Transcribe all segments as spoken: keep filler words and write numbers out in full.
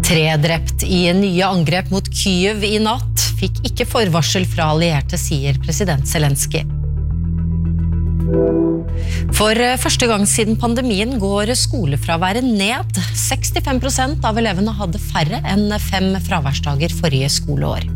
Tre drept i nye angrep mot Kyiv i natt, fikk ikke forvarsel fra allierte, sier president Zelensky. For første gang siden pandemien går skolefraværet ned. sekstifem prosent av elevene hadde færre enn fem fraværsdager forrige skoleår.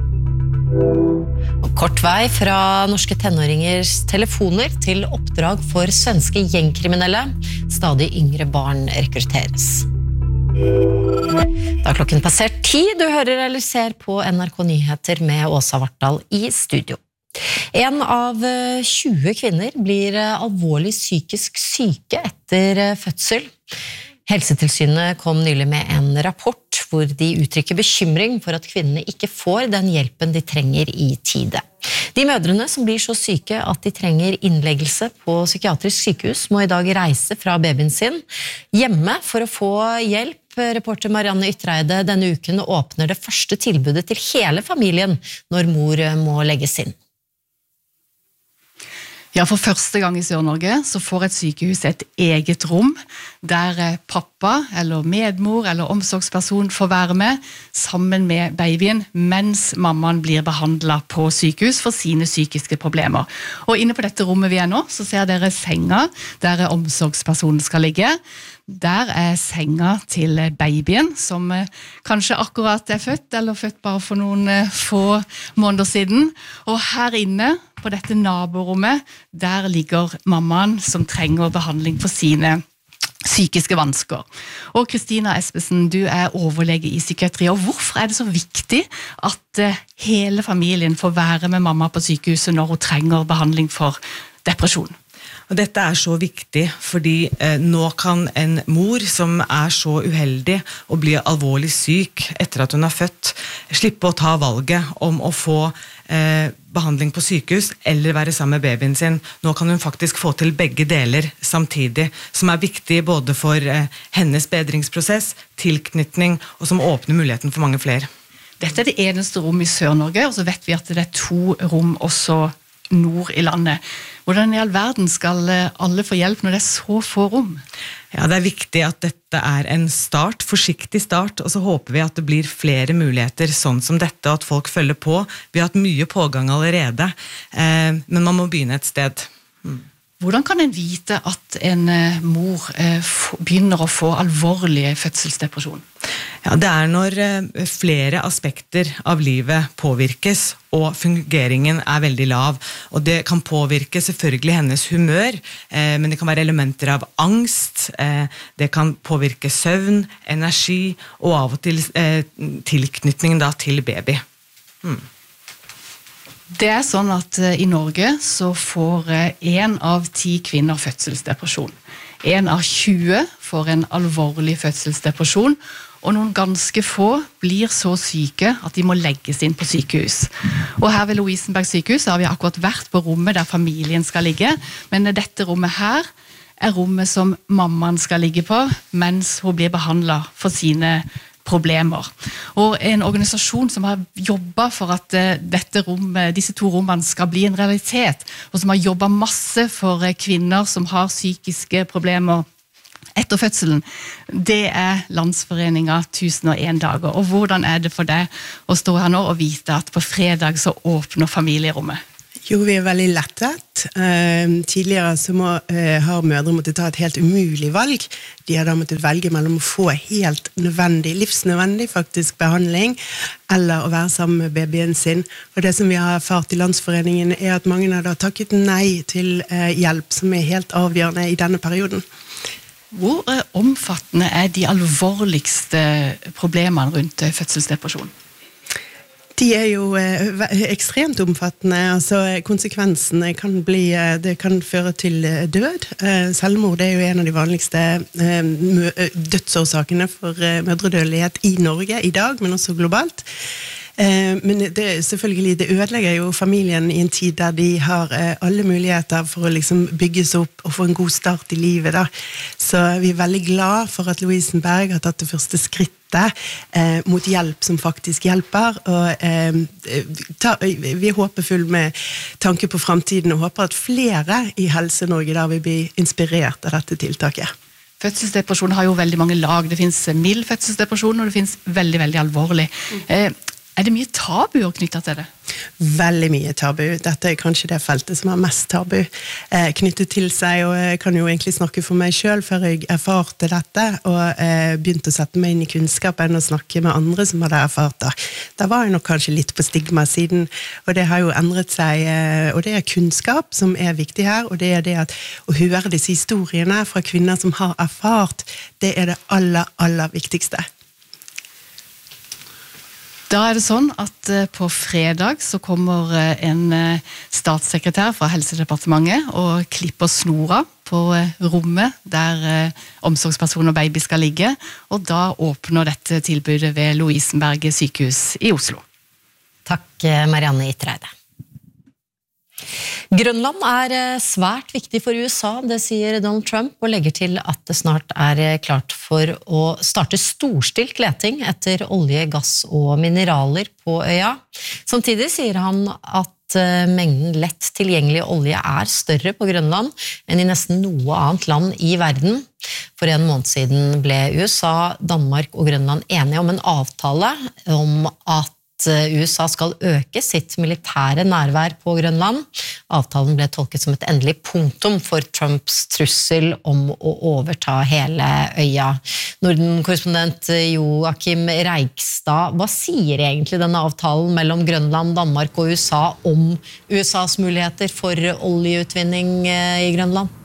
Og kort vei fra norske tenåringers telefoner til oppdrag for svenske gjengkriminelle. Stadig yngre barn rekrutteres. Da er klokken passert ti, du hører eller ser på N R K Nyheter med Åsa Vartdal i studio. En av tjue kvinner blir alvorlig psykisk syke etter fødsel. Helsetilsynet kom nylig med en rapport hvor de uttrykker bekymring for at kvinnene ikke får den hjelpen de trenger i tide. De mødrene som blir så syke at de trenger innleggelse på psykiatrisk sykehus må i dag reise fra babyen sin hjemme for å få hjelp. Reporter Marianne Ytreide, denne uken åpner det første tilbudet til hele familien når mor må legges inn. Ja, for første gang i Sør-Norge så får et sykehus et eget rom der pappa eller medmor eller omsorgsperson får være med sammen med babyen mens mammaen blir behandlet på sykehus for sine psykiske problemer. Og inne på dette rommet vi er nå, så ser dere senga der omsorgspersonen skal ligge. Der er senga til babyen som kanskje akkurat er født eller født bare for noen få måneder siden. Og her inne på dette naborommet, der ligger mammaen som trenger behandling for sine psykiske vansker. Og Kristina Espesen, du er overlege i psykiatri, og hvorfor er det så viktig at hele familien får være med mamma på sykehuset når hun trenger behandling for depresjon? Og dette er så viktig, fordi eh, nå kan en mor som er så uheldig og blir alvorlig syk etter at hun er født, slippe å ta valget om å få eh, behandling på sykehus eller være sammen med babyen sin. Nå kan hun faktisk få til begge deler samtidig, som er viktig både for eh, hennes bedringsprosess, tilknytning, og som åpner muligheten for mange flere. Dette er det eneste rom i Sør-Norge, og så vet vi at det er to rom også nord i landet. Hvordan i all verden skal alle få hjelp når det er så få rom? Ja, det er viktig at dette er en start, forsiktig start, og så håper vi at det blir flere muligheter sånn som dette, og at folk følger på. Vi har hatt mye pågang allerede, eh, men man må begynne et sted. Mm. Hvordan kan en vite at en mor begynner å få alvorlig fødselsdepresjon? Ja, det er når flere aspekter av livet påvirkes, og fungeringen er veldig lav. Og det kan påvirke selvfølgelig hennes humør, men det kan være elementer av angst, det kan påvirke søvn, energi, og av og til tilknytningen da til baby. Hmm. Det er sånn at i Norge så får en av ti kvinner fødselsdepresjon. En av tjue får en alvorlig fødselsdepresjon, og noen ganske få blir så syke at de må legges inn på sykehus. Og her ved Lovisenberg sykehus har vi akkurat vært på rommet der familien skal ligge, men dette rommet her er rommet som mammaen skal ligge på mens hun blir behandlet for sine problemer. Og en organisasjon som har jobbet for at dette rommet, disse to rommene skal bli en realitet, og som har jobbet masse for kvinner som har psykiske problemer etter fødselen, det er Landsforeningen tusen og en dager. Og hvordan er det for deg å stå her nå og vite at på fredag så åpner familierommet? Jo, vi er veldig lettet. Uh, tidligere så må, uh, har mødre måttet ta et helt umulig valg. De har da måttet velge mellom å få helt nødvendig, livsnødvendig faktisk behandling, eller å være sammen med babyen sin. Og det som vi har erfart i Landsforeningen er at mange har da takket nei til uh, hjelp, som er helt avgjørende i denne perioden. Hvor uh, omfattende er de alvorligste problemene rundt uh, fødselsdepresjon? De er jo eh, ekstremt omfattende, altså konsekvensene kan bli, det kan føre til død. Eh, selvmord er jo en av de vanligste eh, dødsårsakene for eh, mødredødelighet i Norge i dag, men også globalt. Eh, men det, selvfølgelig, det ødelegger jo familien i en tid der de har eh, alle muligheter for å liksom bygges opp og få en god start i livet da. Så vi er veldig glad for at Lovisenberg har tatt det første skrittet eh, mot hjelp som faktisk hjelper, og eh, ta, vi er håpefull med tanke på fremtiden og håper at flere i Helse-Norge der vil bli inspirert av dette tiltaket. fødselsdepresjon har jo veldig mange lag. Det finnes mild fødselsdepresjon, og det finnes veldig, veldig alvorlig. Eh, er det mye tabuer knyttet til det? Veldig mye tabu. Dette er kanskje det feltet som har mest tabu eh, knyttet til seg, og jeg kan jo egentlig snakke for meg selv før jeg erfarte dette, og eh, begynte å sette meg inn i kunnskapen og snakke med andre som hadde erfart det. Da var jeg nok kanskje litt på stigma-siden, og det har jo endret seg, eh, og det er kunnskap som er viktig her, og det er det at å høre disse historiene fra kvinner som har erfart, det er det aller, aller viktigste. Da er det sånn at på fredag så kommer en statssekretær fra Helsedepartementet og klipper snora på rommet der omsorgsperson og baby skal ligge, og da åpner dette tilbudet ved Lovisenberg sykehus i Oslo. Takk, Marianne Ytreide. Grønland er svært viktig for U S A, det sier Donald Trump, og legger til at det snart er klart for å starte storstilt leting etter olje, gass og mineraler på øya. Samtidig sier han at mengden lett tilgjengelig olje er større på Grønland enn i nesten noe annet land i verden. For en måned siden ble U S A, Danmark og Grønland enige om en avtale om at U S A skal øke sitt militære nærvær på Grønland. Avtalen ble tolket som et endelig punktum for Trumps trussel om å overta hele øya. Norden-korrespondent Joakim Reigstad, hva sier egentlig denne avtalen mellom Grønland, Danmark og U S A om U S A's muligheter for oljeutvinning i Grønland?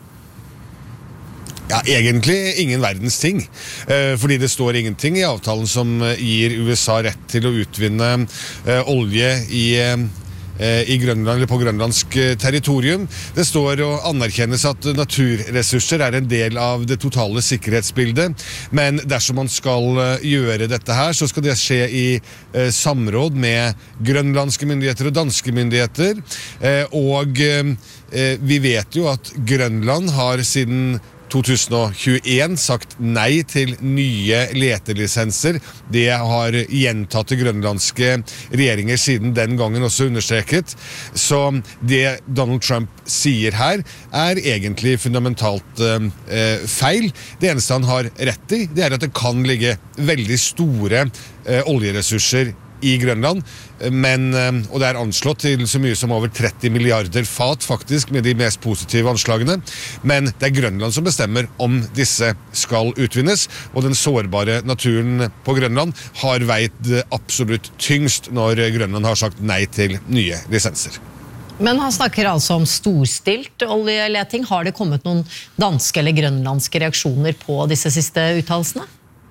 Ja, egentlig ingen verdens ting, fordi det står ingenting i avtalen som gir U S A rett til å utvinne olje i, i Grønland, eller på grønlandsk territorium. Det står og anerkjennes at naturressurser er en del av det totale sikkerhetsbildet, men dersom man skal gjøre dette her, så skal det skje i samråd med grønlandske myndigheter og danske myndigheter, og vi vet jo at Grønland har siden to tusen og tjueen sagt nei til nye letelisenser. Det har gjentatte grønlandske regjeringer siden den gangen også understreket. Så det Donald Trump sier her er egentlig fundamentalt eh, feil. Det eneste han har rett i, det er at det kan ligge veldig store eh, oljeressurser i Grønland, men, og det er anslått til så mye som over tretti milliarder fat faktisk, med de mest positive anslagene, men det er Grønland som bestemmer om disse skal utvinnes, og den sårbare naturen på Grønland har veid absolutt tyngst når Grønland har sagt nei til nye lisenser. Men han snakker altså om storstilt oljeleting. Har det kommet noen danske eller grønlandske reaksjoner på disse siste uttalelsene?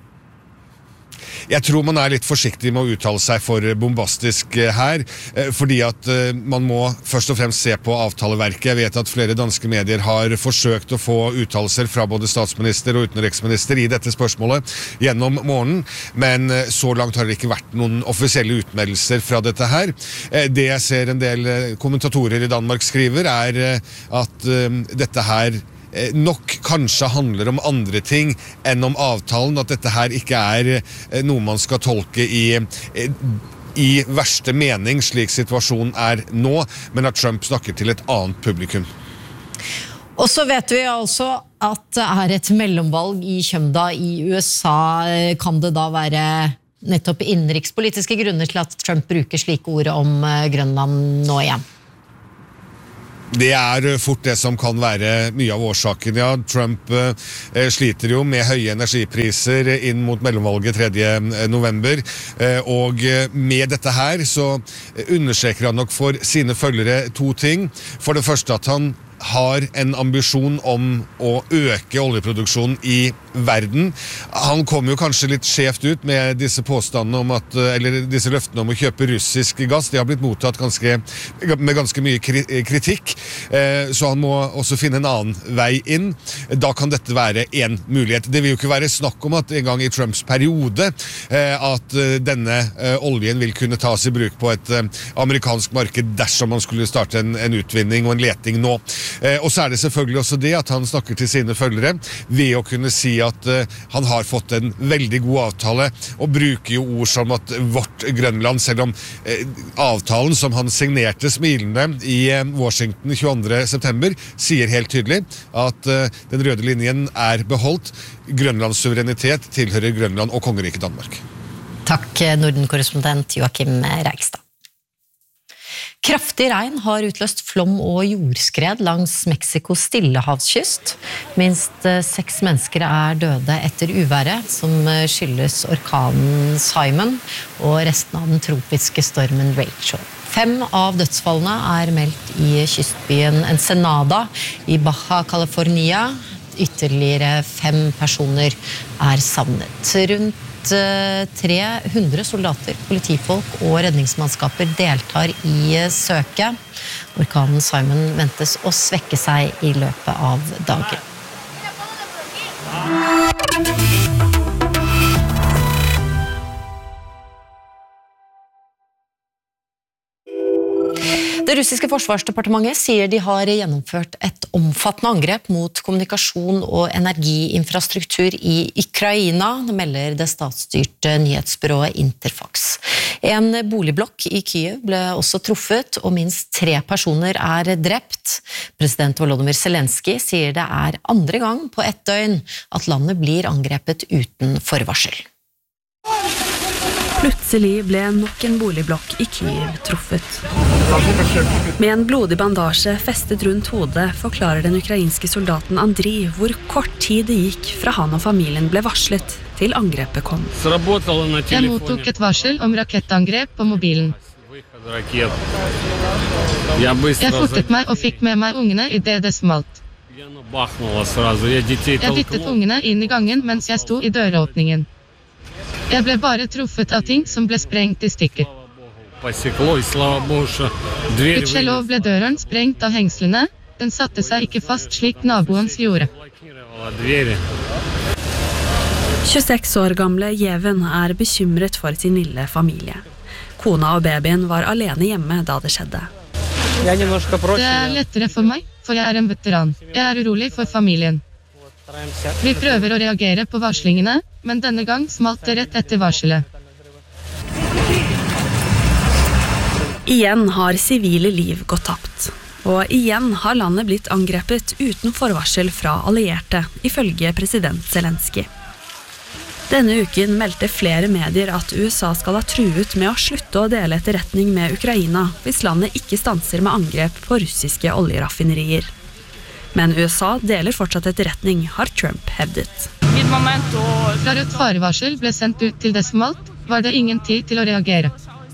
Jeg tror man er litt forsiktig med å uttale seg for bombastisk her, fordi at man må først og fremst se på avtaleverket. Jeg vet at flere danske medier har forsøkt å få uttalelser fra både statsminister og utenriksminister i dette spørsmålet gjennom morgenen, men så langt har det ikke vært noen offisielle utmeldelser fra dette her. Det jeg ser en del kommentatorer i Danmark skriver er at dette her nok kanskje handler om andre ting enn om avtalen, at dette her ikke er noe man skal tolke i, i verste mening slik situasjonen er nå, men at Trump snakker til et annet publikum. Og så vet vi altså at det er et mellomvalg i Kjømda i U S A. Kan det da være nettopp innenrikspolitiske grunner til at Trump bruker slike ord om Grønland nå igjen? Det er fort det som kan være mye av årsaken. Ja, Trump eh, sliter jo med høye energipriser inn mot mellomvalget tredje november, eh, og med dette her så understreker han nok for sine følgere to ting. For det første at han har en ambisjon om å øke oljeproduksjonen i verden. Han kom jo kanskje litt skjevt ut med disse påstandene om at, eller disse løftene om å kjøpe russisk gass. De har blitt mottatt ganske, med ganske mye kritikk, så han må også finne en annen vei inn. Da kan dette være en mulighet. Det vil jo ikke være snakk om at en gang i Trumps periode at denne oljen vil kunne tas i bruk på et amerikansk marked dersom man skulle starte en, en utvinning og en leting nå. Eh, og så er det selvfølgelig også det at han snakker til sine følgere ved å kunne si at eh, han har fått en veldig god avtale, og bruker jo ord som at vårt Grønland, selv om eh, avtalen som han signerte smilende i eh, Washington tjueandre september, sier helt tydelig at eh, den røde linjen er beholdt. Grønlands suverenitet tilhører Grønland og kongeriket Danmark. Takk, Norden-korrespondent Joachim Reigstad. Kraftig regn har utløst flom og jordskred langs Mexikos stillehavskyst. Minst seks mennesker er døde etter uværet, som skyldes orkanen Simon og resten av den tropiske stormen Rachel. Fem av dødsfallene er meldt i kystbyen Ensenada i Baja California. Ytterligere fem personer er savnet. Rundt tre hundre soldater, politifolk og redningsmannskaper deltar i søket. Orkanen Simon ventes å svekke seg i løpet av dagen. Det russiske forsvarsdepartementet sier de har gjennomført et omfattende angrep mot kommunikasjon og energiinfrastruktur i Ukraina, melder det statsstyrte nyhetsbyrået Interfax. En boligblokk i Kyiv ble også truffet, og minst tre personer er drept. President Volodymyr Zelensky sier det er andre gang på ett døgn at landet blir angrepet uten forvarsel. Plutselig ble nok en boligblokk i Kyiv truffet. Med en blodig bandasje festet rundt hodet forklarer den ukrainske soldaten Andriy hvor kort tid det gikk fra han og familien ble varslet til angrepet kom. Jeg mottok et varsel om rakettangrep på mobilen. Jeg fortet meg og fikk med meg ungene i det det smalt. Jeg dyttet ungene inn i gangen mens jeg sto i døråpningen. Jeg ble bare truffet av ting som ble sprengt i stykker. Gudskjelov ble døren sprengt av hengslene. Den satte seg ikke fast slik naboens gjorde. tjueseks år gamle Jeven er bekymret for sin lille familie. Kona og babyen var alene hjemme da det skjedde. Det er lettere for meg, for jeg er en veteran. Jeg er urolig for familien. Vi prøver å reagere på varslingene, men denne gang smalt det rett etter varselet. Igjen har sivile liv gått tapt. Og igjen har landet blitt angrepet uten forvarsel fra allierte, ifølge president Zelensky. Denne uken meldte flere medier at U S A skal ha truet med å slutte å dele etterretning med Ukraina hvis landet ikke stanser med angrep på russiske oljeraffinerier. Men U S A deler fortsatt etterretning, har Trump hevdet. Fra et farevarsel ble sendt ut til det smalt, var det ingen tid til å reagere.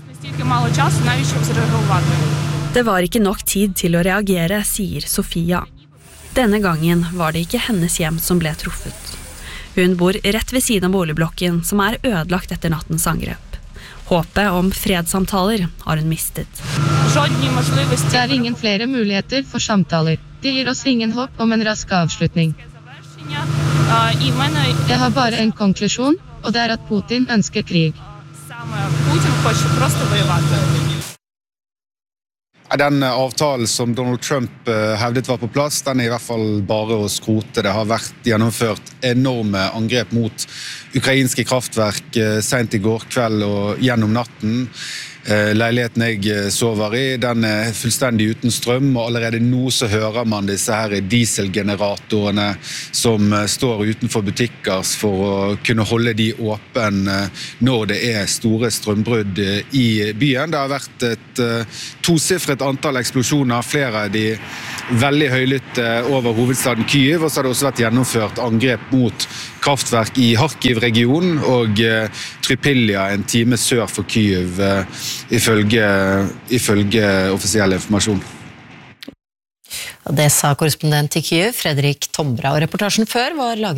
Det var ikke nok tid til å reagere, sier Sofia. Denne gangen var det ikke hennes hjem som ble truffet. Hun bor rett ved siden av boligblokken, som er ødelagt etter nattens angrep. Håpet om fredssamtaler har hun mistet. Det er ingen flere muligheter for samtaler. Det gir oss ingen håp om en rask avslutning. Jeg har bare en konklusjon, og det er at Putin ønsker krig. Den avtalen som Donald Trump hevdet var på plass, den er i hvert fall bare å skrote. Det har vært gjennomført enorme angrep mot ukrainske kraftverk sent i går kveld og gjennom natten. Leiligheten jeg sover i, den er fullstendig uten strøm, og allerede nå så hører man disse her dieselgeneratorene som står utenfor butikker for å kunne holde de åpne når det er store strømbrudd i byen. Det har vært et tosifret antall eksplosjoner, flere av de veldig høylytte over hovedstaden Kyiv, og så har det også vært gjennomført angrep mot kraftverk i Kharkiv-regionen og Trypillia, en time sør for Kyiv, ifølge, ifølge offisiell informasjon. Og det sa korrespondent i Kyiv, Fredrik Tombra, og reportasjen før var laget